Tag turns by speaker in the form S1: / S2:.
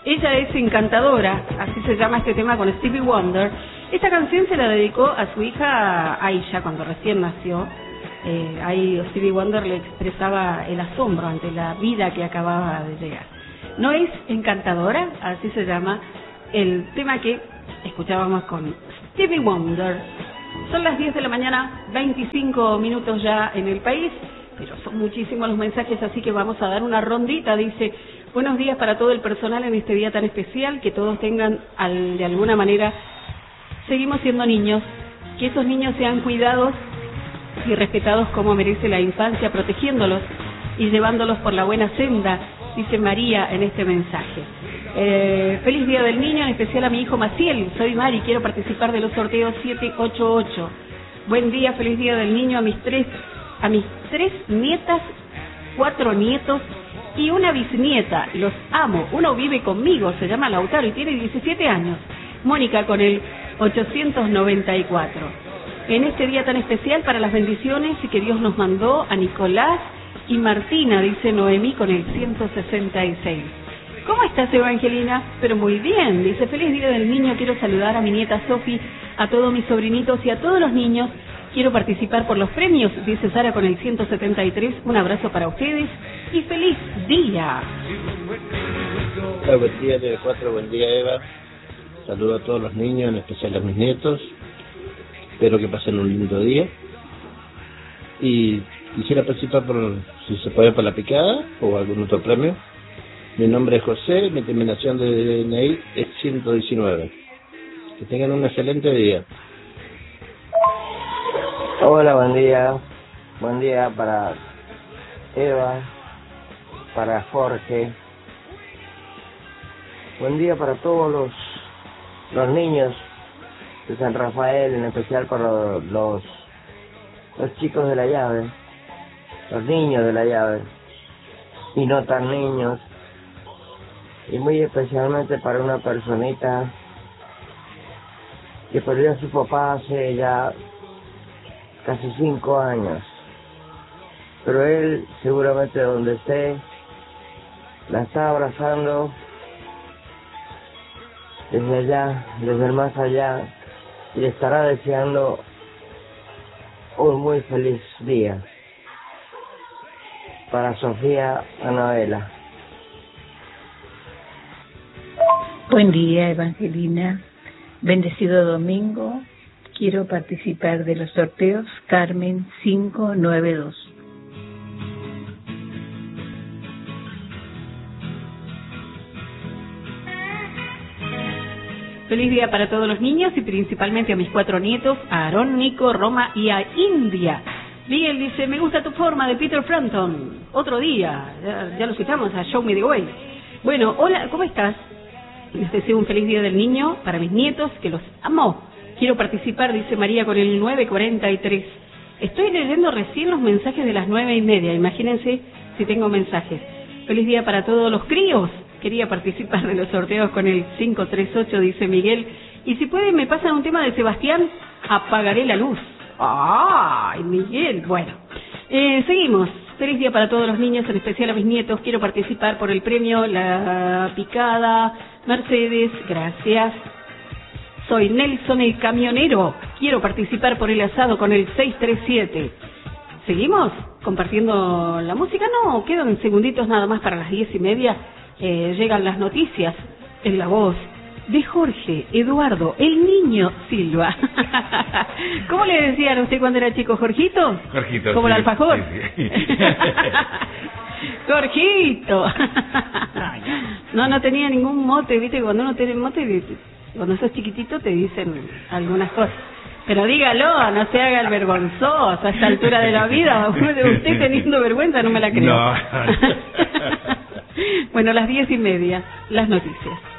S1: Ella es encantadora, así se llama este tema con Stevie Wonder. Esta canción se la dedicó a su hija Aisha cuando recién nació. Ahí Stevie Wonder le expresaba el asombro ante la vida que acababa de llegar. ¿No es encantadora? Así se llama el tema que escuchábamos con Stevie Wonder. Son las 10 de la mañana, 25 minutos ya en el país, pero son muchísimos los mensajes, así que vamos a dar una rondita. Dice: buenos días para todo el personal en este día tan especial, que todos tengan de alguna manera, seguimos siendo niños, que esos niños sean cuidados y respetados como merece la infancia, protegiéndolos y llevándolos por la buena senda, dice María en este mensaje. Feliz Día del Niño, en especial a mi hijo Maciel. Soy Mari, quiero participar de los sorteos 788. Buen día, feliz Día del Niño a mis tres nietas, 4 nietos y una bisnieta. Los amo. Uno vive conmigo, se llama Lautaro y tiene 17 años. Mónica con el 894. En este día tan especial, para las bendiciones y que Dios nos mandó a Nicolás y Martina, dice Noemí con el 166. ¿Cómo estás, Evangelina? Pero muy bien, dice: feliz Día del Niño, quiero saludar a mi nieta Sofi, a todos mis sobrinitos y a todos los niños. Quiero participar por los premios, dice Sara con el 173. Un abrazo para ustedes y feliz día.
S2: Hola, buen día, de 4, buen día, Eva. Saludo a todos los niños, en especial a mis nietos. Espero que pasen un lindo día. Y quisiera participar si se puede, por la picada o algún otro premio. Mi nombre es José, mi terminación de DNI es 119. Que tengan un excelente día.
S3: Hola, buen día. Buen día para Eva, para Jorge. Buen día para todos los niños de San Rafael, en especial para los chicos de la llave, los niños de la llave, y no tan niños, y muy especialmente para una personita que perdió a su papá hace ya casi 5 años, pero él seguramente donde esté la está abrazando desde allá, desde el más allá, y le estará deseando un muy feliz día. Para Sofía Anabela.
S4: Buen día, Evangelina. Bendecido domingo. Quiero participar de los sorteos Carmen 592.
S1: Feliz día para todos los niños y principalmente a mis 4 nietos, a Aarón, Nico, Roma y a India. Miguel dice: me gusta tu forma, de Peter Frampton. Otro día, ya lo escuchamos, a Show Me the Way. Bueno, hola, ¿cómo estás? Les deseo un feliz Día del Niño para mis nietos, que los amo. Quiero participar, dice María con el 943. Estoy leyendo recién los mensajes de las 9:30, imagínense si tengo mensajes. Feliz día para todos los críos. Quería participar de los sorteos con el 538, dice Miguel. Y si pueden, me pasan un tema de Sebastián, Apagaré la luz. ¡Ay, Miguel! Bueno, seguimos. Feliz día para todos los niños, en especial a mis nietos. Quiero participar por el premio La Picada. Mercedes, gracias. Soy Nelson el camionero. Quiero participar por el asado con el 637. ¿Seguimos compartiendo la música? No, quedan segunditos nada más para las 10:30. Llegan las noticias en la voz de Jorge Eduardo, el niño Silva. ¿Cómo le decían a usted cuando era chico? ¿Jorgito?
S5: Jorgito.
S1: ¿Como
S5: sí,
S1: el alfajor?
S5: Sí.
S1: Jorgito. No tenía ningún mote, ¿viste? Cuando uno tiene mote, cuando sos chiquitito te dicen algunas cosas. Pero dígalo, no se haga el vergonzoso a esta altura de la vida. Usted teniendo vergüenza, no me la creo.
S5: No.
S1: Bueno, las 10:30, las noticias.